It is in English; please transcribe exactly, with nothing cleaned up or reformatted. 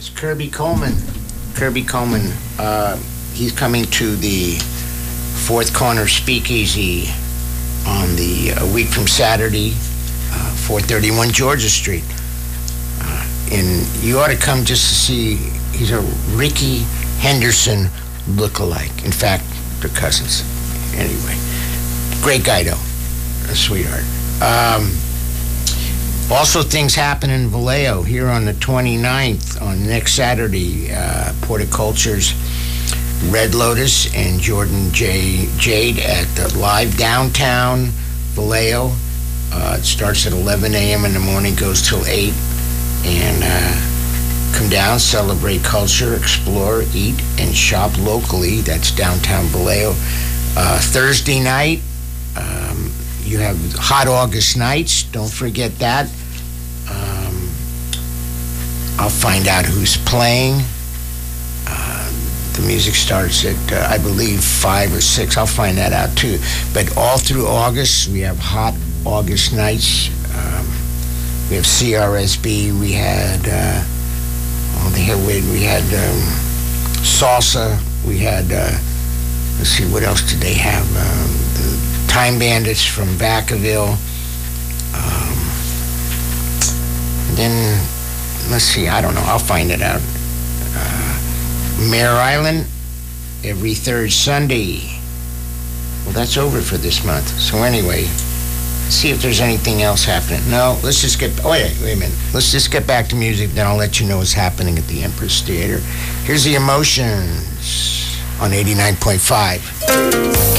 It's Kirby Coleman. Kirby Coleman. Uh, he's coming to the Fourth Corner Speakeasy on the a week from Saturday, uh, four thirty-one Georgia Street. Uh, and you ought to come just to see. He's a Ricky Henderson look-alike. In fact, they're cousins. Anyway, great guy though, a sweetheart. Um, Also, things happen in Vallejo here on the twenty-ninth, on next Saturday. Uh, Porticulture's Red Lotus and Jordan J. Jade at the Live Downtown Vallejo. Uh, it starts at eleven a.m. in the morning, goes till eight. And uh, come down, celebrate culture, explore, eat, and shop locally. That's downtown Vallejo. Uh, Thursday night, um, you have Hot August Nights. Don't forget that. Um, I'll find out who's playing. Uh, the music starts at, uh, I believe, five or six. I'll find that out, too. But all through August, we have Hot August Nights. Um, we have C R S B. We had, uh, oh, the hell, we we had um, Salsa. We had, uh, let's see, what else did they have? Um, the Time Bandits from Vacaville. Um, and then, let's see, I don't know. I'll find it out. Uh, Mare Island, every third Sunday. Well, that's over for this month. So anyway, see if there's anything else happening. No, let's just get, oh wait, wait a minute. Let's just get back to music, then I'll let you know what's happening at the Empress Theater. Here's the Emotions on eighty-nine point five.